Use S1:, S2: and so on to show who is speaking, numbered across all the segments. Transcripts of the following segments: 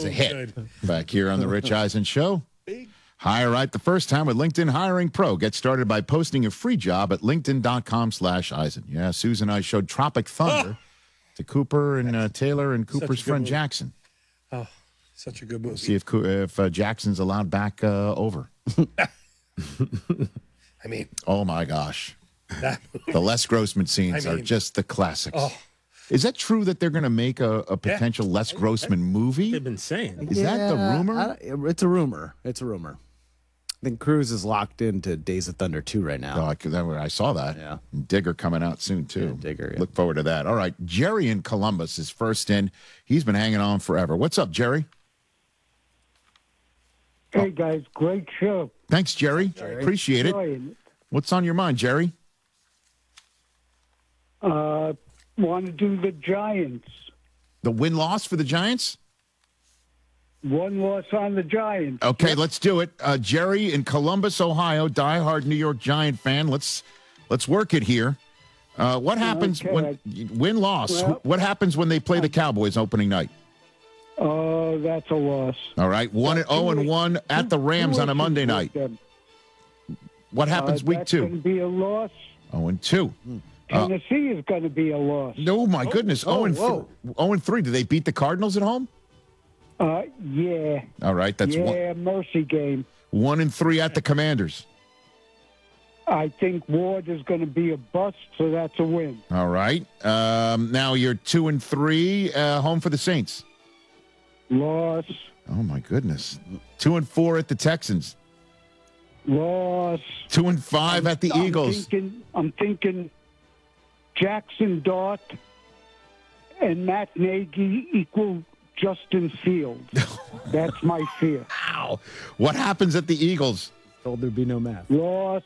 S1: a hit. Back here on the Rich Eisen Show. Hire right the first time with LinkedIn Hiring Pro. Get started by posting a free job at linkedin.com/Eisen. Yeah, Susan and I showed Tropic Thunder to Cooper and Taylor and Cooper's friend
S2: movie.
S1: Jackson.
S2: Oh, such a good movie.
S1: See if Jackson's allowed back over.
S2: I mean,
S1: oh my gosh.
S2: that movie.
S1: The Les Grossman scenes are just the classics.
S2: Oh.
S1: Is that true that they're going to make a potential Les Grossman movie?
S3: They've been saying.
S1: Is that the rumor?
S4: It's a rumor. It's a rumor. I think Cruise is locked into Days of Thunder 2 right now.
S1: Oh, I saw that.
S4: Yeah.
S1: Digger coming out soon, too.
S4: Yeah, Digger, yeah.
S1: Look forward to that. All right. Jerry in Columbus is first in. He's been hanging on forever. What's up, Jerry?
S5: Hey, guys. Great show.
S1: Thanks, Jerry. Appreciate it.
S5: Enjoying
S1: What's on your mind, Jerry?
S5: it. Want to do the Giants.
S1: The win-loss for the Giants?
S5: One loss on the Giants.
S1: Okay, let's do it. Jerry in Columbus, Ohio, diehard New York Giant fan. Let's work it here. What happens when win-loss?
S5: Well-
S1: What happens when they play the Cowboys opening night?
S5: Oh, that's a loss.
S1: All right, 1-0-1 at the Rams on a Monday night. What happens week
S5: That's
S1: 2?
S5: going to be a loss.
S1: 0-2.
S5: Tennessee is going to be a loss.
S1: No, my goodness. 0-3. Do they beat the Cardinals at home?
S5: Yeah.
S1: All right, that's
S5: mercy game.
S1: 1-3 at the Commanders.
S5: I think Ward is going to be a bust, so that's a win.
S1: All right. Now you're 2-3 home for the Saints.
S5: Loss.
S1: Oh my goodness. 2-4 at the Texans.
S5: Loss.
S1: 2-5 at the Eagles.
S5: I'm thinking Jackson Dart and Matt Nagy equal Justin Fields. That's my fear.
S1: Wow. What happens at the Eagles?
S4: Told there'd be no math.
S5: Loss.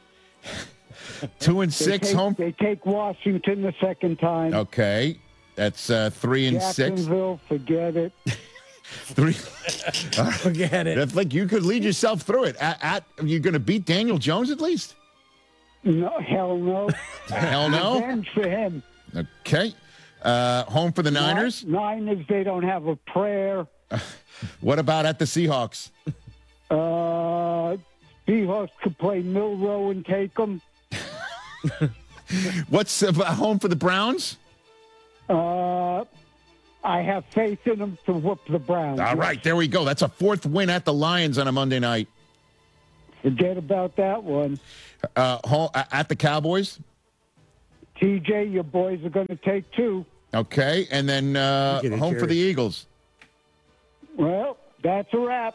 S1: 2-6 home.
S5: They take Washington the second time.
S1: Okay. That's 3-6.
S5: Jacksonville, forget it.
S1: 3.
S4: Forget it.
S1: That's like you could lead yourself through it. You're going to beat Daniel Jones at least?
S5: No, hell no.
S1: Hell no.
S5: Revenge for him.
S1: Okay. Home for the Niners.
S5: Niners, they don't have a prayer.
S1: What about at the Seahawks?
S5: Seahawks could play Milrow and take them.
S1: What's home for the Browns?
S5: I have faith in them to whoop the Browns.
S1: All right, there we go. That's a 4th win at the Lions on a Monday night.
S5: Forget about that one.
S1: Home, at the Cowboys.
S5: TJ, your boys are going to take 2.
S1: Okay, and then home for the Eagles.
S5: Well, that's a wrap.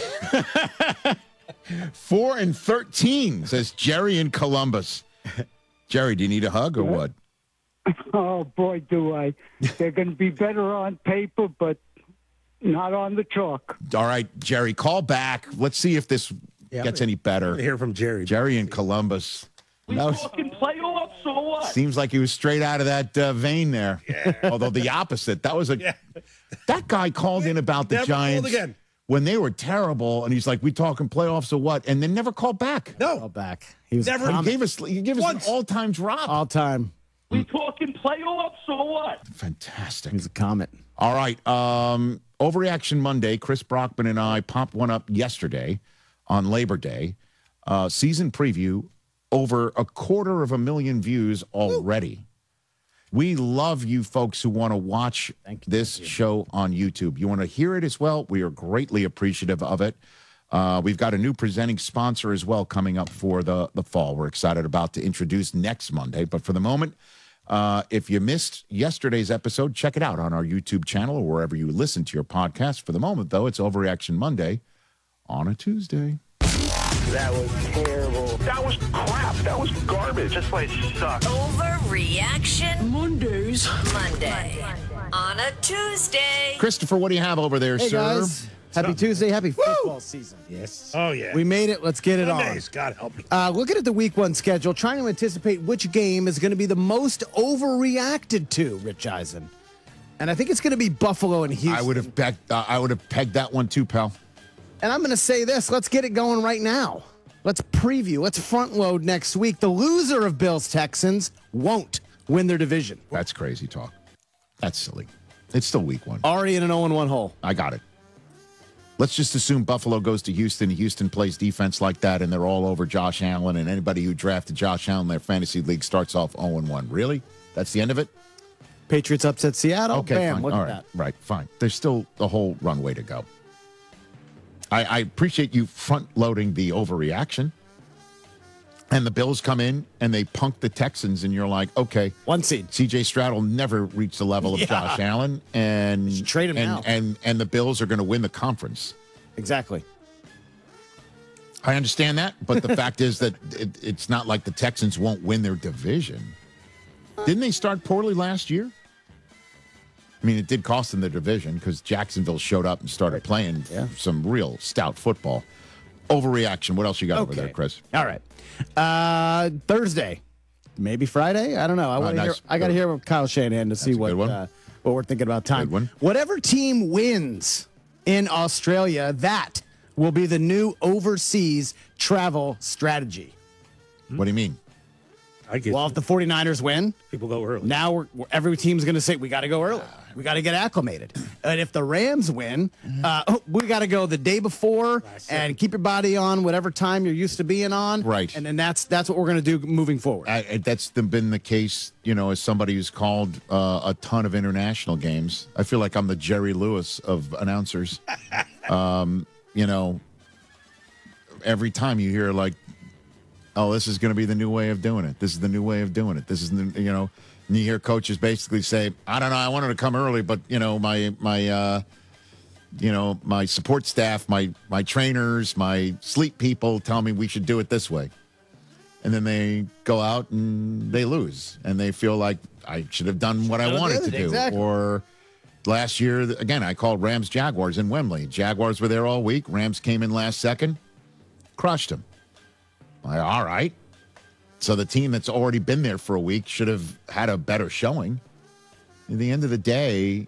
S1: 4-13, says Jerry in Columbus. Jerry, do you need a hug or what?
S5: Oh, boy, do I. They're going to be better on paper, but not on the chalk.
S1: All right, Jerry, call back. Let's see if this gets any better.
S3: Hear from Jerry.
S1: Jerry in Columbus.
S6: We talking playoffs or what?
S1: Seems like he was straight out of that vein there. Yeah. Although the opposite. That was that guy called in about the Giants when they were terrible, and he's like, "We talking playoffs or what?" And then never called back.
S3: No,
S4: Called back. He was
S1: Never. He gave us an all-time drop.
S4: all time.
S6: We talking playoffs or what?
S1: Fantastic.
S4: He's a comet.
S1: All right. Overreaction Monday. Chris Brockman and I popped one up yesterday on Labor Day. Season preview. Over 250,000 views already. We love you folks who want to watch this show on YouTube. You want to hear it as well? We are greatly appreciative of it. We've got a new presenting sponsor as well coming up for the fall. We're excited about to introduce next Monday. But for the moment, if you missed yesterday's episode, check it out on our YouTube channel or wherever you listen to your podcast. For the moment, though, it's Overreaction Monday on a Tuesday.
S6: That was terrible. That was crap. That was garbage. This place sucks.
S7: Overreaction
S6: Mondays.
S7: Monday on a Tuesday.
S1: Christopher, what do you have over there,
S4: Hey,
S1: sir?
S4: guys. Happy Tuesday. Happy football season.
S3: Yes. Oh, yeah.
S4: We made it. Let's get it
S3: Mondays, God help me.
S4: on. Looking at the week 1 schedule, trying to anticipate which game is going to be the most overreacted to, Rich Eisen. And I think it's going to be Buffalo and Houston.
S1: I would have pegged that one too, pal.
S4: And I'm going to say this. Let's get it going right now. Let's preview. Let's front load next week. The loser of Bills-Texans won't win their division.
S1: That's crazy talk. That's silly. It's still week 1.
S4: Already in an 0-1 hole.
S1: I got it. let's just assume Buffalo goes to Houston. Houston plays defense like that, and they're all over Josh Allen. And anybody who drafted Josh Allen in their fantasy league starts off 0-1. Really? That's the end of it?
S4: Patriots upset Seattle.
S1: Okay,
S4: Bam,
S1: fine.
S4: look
S1: All
S4: at
S1: right,
S4: that.
S1: right, fine. There's still a whole runway to go. I appreciate you front-loading the overreaction. And the Bills come in and they punk the Texans, and you're like, okay,
S4: 1 seed.
S1: C.J. Stroud will never reach the level of Josh Allen, and
S4: Should trade him now.
S1: and the Bills are going to win the conference.
S4: Exactly.
S1: I understand that, but the fact is that it's not like the Texans won't win their division. Didn't they start poorly last year? I mean, it did cost them the division because Jacksonville showed up and started playing some real stout football. Overreaction. What else you got over there, Chris?
S4: All right. Thursday, maybe Friday. I don't know. I got to hear what Kyle Shanahan to see
S1: a good one.
S4: what we're thinking about time.
S1: Good one.
S4: Whatever team wins in Australia, that will be the new overseas travel strategy.
S1: What do you mean?
S3: I get
S4: Well, if the 49ers win,
S3: people go early.
S4: now every team's going to say, we got to go early. We got to get acclimated. And if the Rams win, we got to go the day before and keep your body on whatever time you're used to being on.
S1: Right.
S4: And then that's what we're going to do moving forward.
S1: That's been the case, as somebody who's called a ton of international games. I feel like I'm the Jerry Lewis of announcers. Every time you hear like, oh, this is going to be the new way of doing it. This is the new way of doing it. This is and you hear coaches basically say, I don't know, I wanted to come early, but my support staff, my trainers, my sleep people tell me we should do it this way. And then they go out and they lose, and they feel like I should have done what I wanted to do.
S4: Exactly.
S1: Or last year, again, I called Rams Jaguars in Wembley. Jaguars were there all week. Rams came in last second, crushed them. All right. So the team that's already been there for a week should have had a better showing. At the end of the day,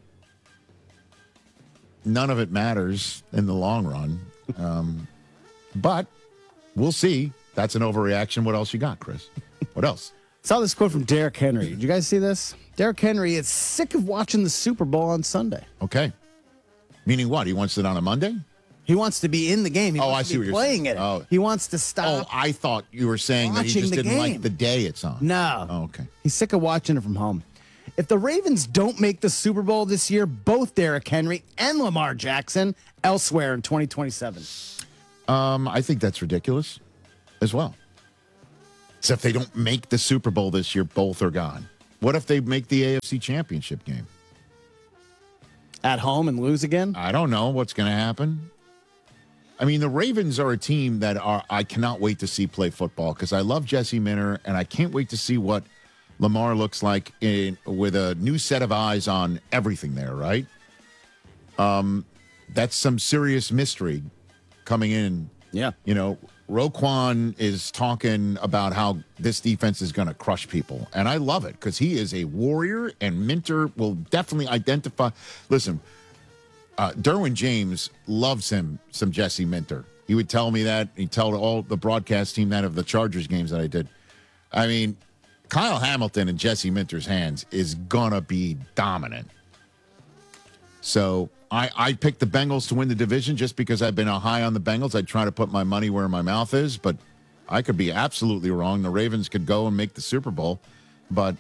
S1: none of it matters in the long run. But we'll see. That's an overreaction. What else you got, Chris? What else?
S4: Saw this quote from Derrick Henry. Did you guys see this? Derrick Henry is sick of watching the Super Bowl on Sunday.
S1: Okay. Meaning what? He wants it on a Monday?
S4: He wants to be in the game. He wants
S1: I
S4: to
S1: see
S4: be
S1: what you're
S4: playing
S1: saying.
S4: it.
S1: Oh.
S4: He wants to stop.
S1: I thought you were saying that he
S4: watching
S1: just
S4: the
S1: didn't like
S4: game.
S1: the day it's on.
S4: No.
S1: Oh, okay.
S4: He's sick of watching it from home. If the Ravens don't make the Super Bowl this year, both Derrick Henry and Lamar Jackson elsewhere in 2027.
S1: I think that's ridiculous as well. So if they don't make the Super Bowl this year, both are gone. What if they make the AFC Championship game?
S4: At home and lose again?
S1: I don't know what's going to happen. I mean, the Ravens are a team that I cannot wait to see play football because I love Jesse Minter, and I can't wait to see what Lamar looks like with a new set of eyes on everything there, right? That's some serious mystery coming in.
S4: Yeah.
S1: Roquan is talking about how this defense is going to crush people, and I love it because he is a warrior, and Minter will definitely identify. Listen, Derwin James loves him some Jesse Minter. He would tell me that. He'd tell all the broadcast team that of the Chargers games that I did. I mean, Kyle Hamilton in Jesse Minter's hands is going to be dominant. So I picked the Bengals to win the division just because I've been high on the Bengals. I try to put my money where my mouth is, but I could be absolutely wrong. The Ravens could go and make the Super Bowl, but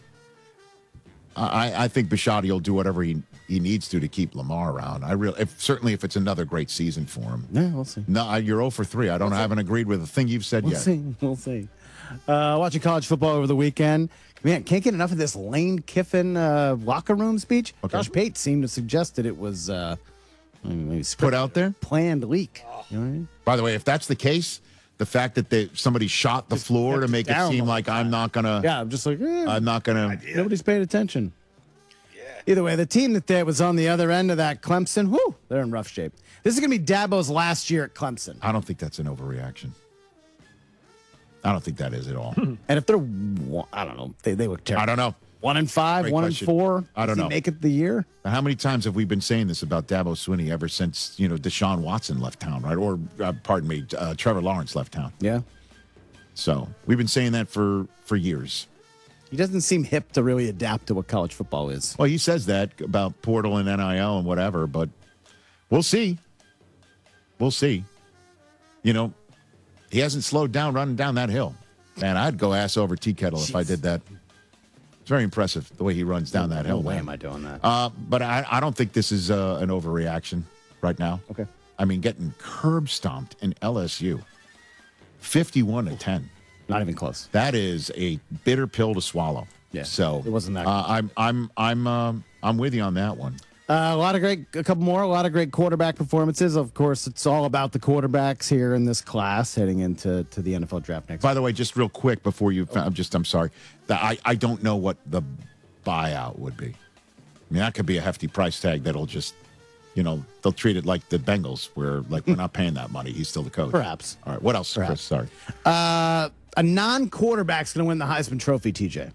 S1: I think Bisciotti will do whatever he needs to keep Lamar around. Certainly if it's another great season for him.
S4: Yeah, we'll see.
S1: No, you're 0 for 3. I haven't agreed with a thing you've said yet.
S4: We'll see. Watching college football over the weekend. Man, can't get enough of this Lane Kiffin locker room speech.
S1: Okay.
S4: Josh Pate seemed to suggest that it was maybe
S1: Put out there?
S4: planned leak. You know what I mean?
S1: By the way, if that's the case, the fact that somebody shot the floor to make it
S4: down
S1: seem
S4: the
S1: like I'm not going to...
S4: Yeah, I'm just like,
S1: I'm not going to...
S4: nobody's paying attention. Either way, the team that was on the other end of that, Clemson, they're in rough shape. This is going to be Dabo's last year at Clemson.
S1: I don't think that's an overreaction. I don't think that is at all.
S4: And if they're, I don't know, they look terrible.
S1: I don't know.
S4: 1-5,
S1: Great
S4: 1-4.
S1: I don't
S4: Does he
S1: know.
S4: make it the year?
S1: How many times have we been saying this about Dabo Swinney ever since, Deshaun Watson left town, right? Or, Trevor Lawrence left town.
S4: Yeah.
S1: So we've been saying that for years.
S4: He doesn't seem hip to really adapt to what college football is.
S1: Well, he says that about portal and NIL and whatever, but we'll see. we'll see. You know, he hasn't slowed down running down that hill. Man, I'd go ass over tea kettle if I did that. It's very impressive the way he runs down that hill.
S4: No way
S1: man.
S4: am I doing that.
S1: But I don't think this is an overreaction right now.
S4: Okay.
S1: I mean, getting curb stomped in LSU, 51-10.
S4: Not even close.
S1: That is a bitter pill to swallow.
S4: Yeah,
S1: So
S4: it wasn't that
S1: I'm with you on that one.
S4: a lot of great quarterback performances. Of course, it's all about the quarterbacks here in this class heading into the NFL draft next.
S1: By the way, just real quick before you, I'm sorry. I don't know what the buyout would be. I mean, that could be a hefty price tag that'll just, they'll treat it like the Bengals, where like we're not paying that money. He's still the coach.
S4: Perhaps.
S1: All right. What else, Chris? Sorry.
S4: A non-quarterback's going to win the Heisman Trophy. TJ,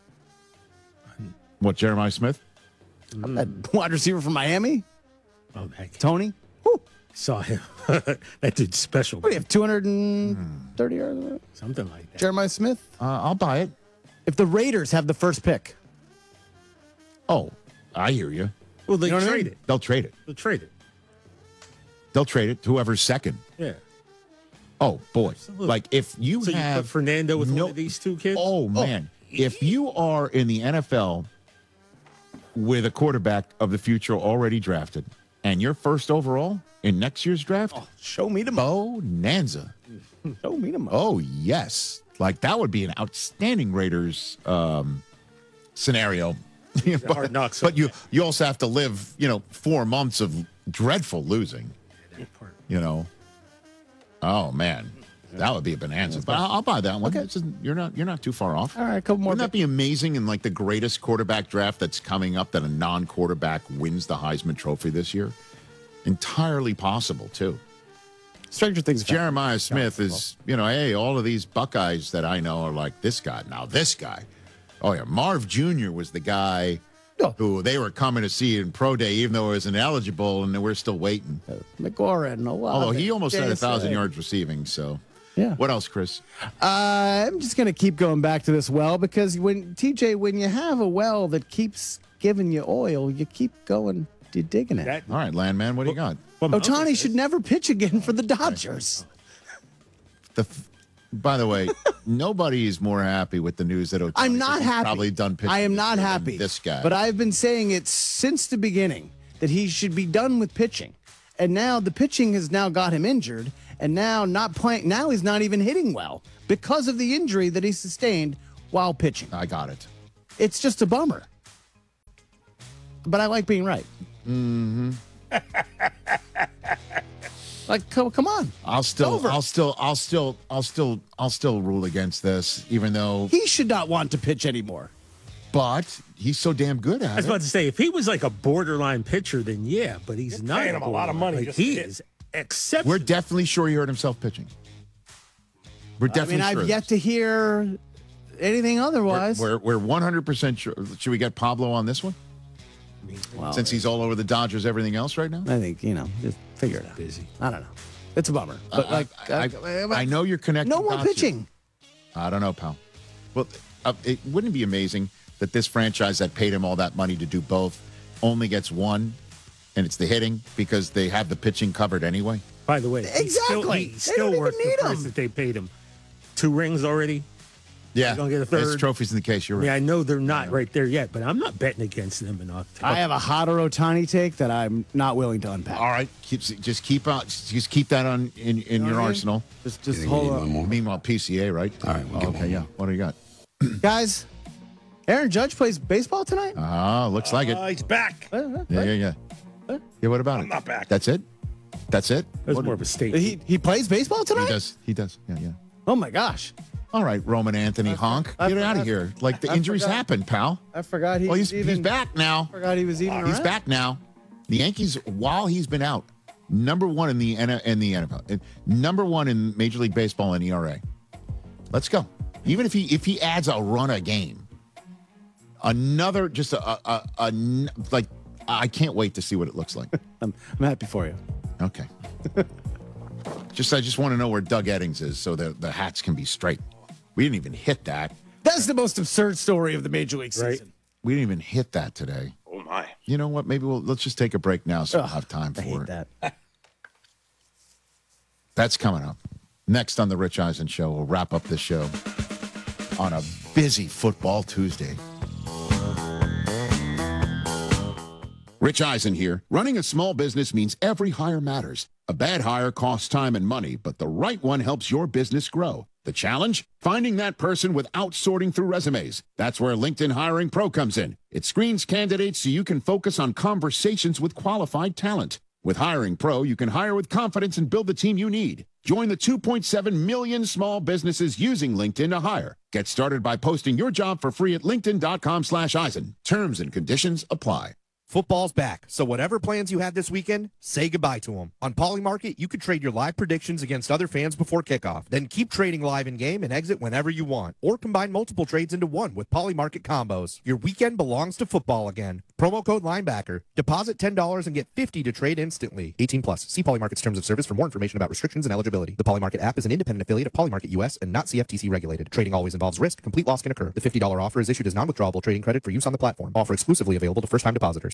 S1: What? Jeremiah Smith?
S4: that wide receiver from Miami,
S3: Oh, heck.
S4: Tony. Whew.
S3: Saw him. That dude's special.
S4: What do you have? 230 yards.
S3: Something like that.
S4: Jeremiah Smith.
S1: I'll buy it.
S4: If the Raiders have the first pick,
S1: Oh, I hear you.
S3: Well, they
S4: You know what I
S3: trade
S4: mean?
S3: it.
S1: They'll trade it.
S3: They'll trade it.
S1: They'll trade it to whoever's second.
S3: Yeah.
S1: Oh, boy.
S3: Absolutely.
S1: Like if you
S3: So you
S1: have
S3: put Fernando with one of these two kids?
S1: Oh, man. If you are in the NFL with a quarterback of the future already drafted and you're first overall in next year's draft,
S4: show me the
S1: bonanza.
S4: show me the
S1: Oh, yes. Like that would be an outstanding Raiders scenario.
S3: Hard knocks.
S1: But you also have to live, 4 months of dreadful losing, Oh, man. That would be a bonanza. But I'll buy that one.
S4: Okay.
S1: You're not too far off.
S4: All right, a couple more.
S1: Wouldn't that be amazing in like the greatest quarterback draft that's coming up that a non-quarterback wins the Heisman Trophy this year? Entirely possible, too.
S4: Stranger Things.
S1: Jeremiah Smith is, hey, all of these Buckeyes that I know are like this guy. Now, this guy. Oh, yeah. Marv Jr. was the guy who they were coming to see in Pro Day, even though he was ineligible, and we're still waiting.
S4: McLaurin.
S1: Although he almost had 1,000 yards receiving, so.
S4: Yeah.
S1: What else, Chris?
S4: I'm just going to keep going back to this well because when you have a well that keeps giving you oil, you keep going, you're digging it.
S1: All right, Landman, what do you got?
S4: Otani should never pitch again for the Dodgers.
S1: By the way, nobody is more happy with the news that Otani
S4: I'm not happy.
S1: probably done pitching.
S4: I am
S1: this
S4: not
S1: year than
S4: happy.
S1: This guy.
S4: But I've been saying it since the beginning that he should be done with pitching. And now the pitching has now got him injured. And now not playing. Now he's not even hitting well because of the injury that he sustained while pitching.
S1: I got it.
S4: It's just a bummer. But I like being right. Mm-hmm. Like, come on.
S1: I'll still
S4: over.
S1: rule against this, even though.
S4: He should not want to pitch anymore.
S1: But he's so damn good
S3: I
S1: at
S3: was
S1: it.
S3: about to say, if he was like a borderline pitcher, then yeah, but he's not.
S2: paying him a lot of money
S3: Like,
S2: just to
S3: he
S2: hit.
S3: is exceptional.
S1: We're definitely sure he hurt himself pitching. We're
S4: I
S1: definitely
S4: mean,
S1: sure.
S4: I've yet to hear anything otherwise.
S1: We're 100% sure. Should we get Pablo on this one?
S4: Well,
S1: Since he's all over the Dodgers, everything else right now?
S4: I think, just figure it out.
S3: Busy.
S4: I don't know. It's a bummer. But
S1: I know you're connected.
S4: no more
S1: dots here.
S4: pitching.
S1: I don't know, pal. Well, it wouldn't it be amazing that this franchise that paid him all that money to do both only gets one, and it's the hitting because they have the pitching covered anyway?
S3: By the way,
S4: Exactly.
S3: he's
S4: They
S3: still
S4: don't even
S3: worth the
S4: need
S3: price
S4: him.
S3: that they paid him. 2 rings already.
S1: Yeah,
S3: gonna get a
S1: there's
S3: third.
S1: trophies in the case. You're
S3: I mean,
S1: right.
S3: I know they're not right there yet, but I'm not betting against them in October.
S4: I have a hotter Otani take that I'm not willing to unpack.
S1: All right, just keep that on in your
S4: what I mean?
S1: arsenal.
S4: Just hold on.
S1: Meanwhile, PCA, right? All right. Okay, yeah. What do you got?
S4: Guys, Aaron Judge plays baseball tonight?
S1: Looks like it.
S2: He's back.
S1: Yeah. Yeah. What about it?
S2: I'm not back.
S1: That's it. That's it.
S3: That's more of a statement.
S4: He plays baseball tonight?
S1: He does. Yeah.
S4: Oh, my gosh.
S1: All right, Roman Anthony Honk. Get out of here. Like the injuries
S4: forgot.
S1: happen, pal.
S4: I forgot he
S1: Well,
S4: was
S1: he's back now.
S4: forgot he was even
S1: He's
S4: around.
S1: back now. The Yankees, while he's been out, number one in the NFL, number one in Major League Baseball in ERA. Let's go. Even if he adds a run a game, another just like I can't wait to see what it looks like.
S4: I'm happy for you.
S1: Okay. I just want to know where Doug Eddings is so that the hats can be straight. We didn't even hit that.
S4: That's the most absurd story of the Major League season.
S3: Right.
S1: We didn't even hit that today.
S6: Oh, my.
S1: You know what? Maybe let's just take a break now so we'll have time
S4: I
S1: for
S4: hate
S1: it.
S4: that.
S1: That's coming up. Next on the Rich Eisen Show, we'll wrap up the show on a busy football Tuesday. Rich Eisen here. Running a small business means every hire matters. A bad hire costs time and money, but the right one helps your business grow. The challenge? Finding that person without sorting through resumes. That's where LinkedIn Hiring Pro comes in. It screens candidates so you can focus on conversations with qualified talent. With Hiring Pro, you can hire with confidence and build the team you need. Join the 2.7 million small businesses using LinkedIn to hire. Get started by posting your job for free at linkedin.com/Eisen. Terms and conditions apply.
S8: Football's back, so whatever plans you had this weekend, say goodbye to them. On Polymarket, you can trade your live predictions against other fans before kickoff. Then keep trading live in-game and exit whenever you want. Or combine multiple trades into one with Polymarket combos. Your weekend belongs to football again. Promo code Linebacker. Deposit $10 and get $50 to trade instantly. 18 plus. See Polymarket's terms of service for more information about restrictions and eligibility. The Polymarket app is an independent affiliate of Polymarket US and not CFTC regulated. Trading always involves risk. Complete loss can occur. The $50 offer is issued as non-withdrawable trading credit for use on the platform. Offer exclusively available to first-time depositors.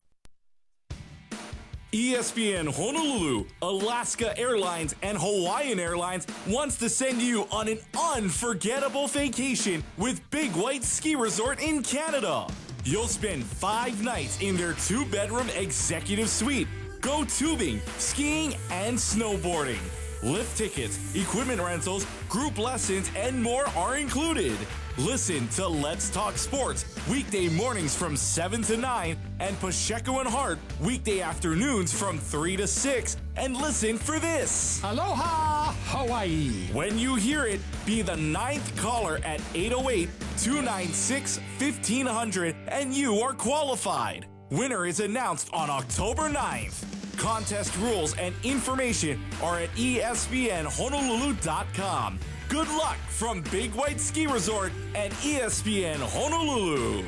S9: ESPN Honolulu, Alaska Airlines, and Hawaiian Airlines wants to send you on an unforgettable vacation with Big White Ski Resort in Canada. You'll spend 5 nights in their 2-bedroom executive suite. Go tubing, skiing, and snowboarding. Lift tickets, equipment rentals, group lessons, and more are included. Listen to Let's Talk Sports weekday mornings from 7 to 9 and Pacheco and Hart weekday afternoons from 3 to 6. And listen for this.
S10: Aloha, Hawaii.
S9: When you hear it, be the 9th caller at 808-296-1500 and you are qualified. Winner is announced on October 9th. Contest rules and information are at espnhonolulu.com. Good luck from Big White Ski Resort and ESPN Honolulu.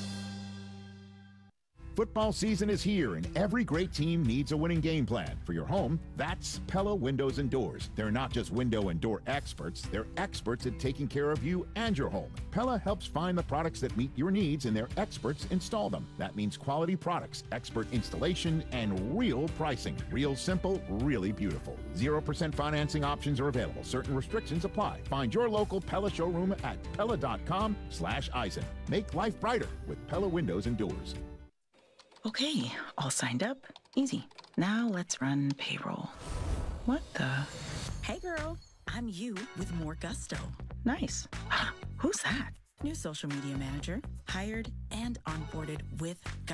S1: Football season is here, and every great team needs a winning game plan. For your home, that's Pella Windows and Doors. They're not just window and door experts, they're experts at taking care of you and your home. Pella helps find the products that meet your needs, and their experts install them. That means quality products, expert installation, and real pricing. Real simple, really beautiful. 0% financing options are available. Certain restrictions apply. Find your local Pella showroom at pella.com/Eisen. Make life brighter with Pella Windows and Doors.
S11: Okay, all signed up. Easy. Now let's run payroll. What the?
S12: Hey girl, I'm you with more gusto.
S11: Nice. Who's that?
S12: New social media manager, hired and onboarded with gusto.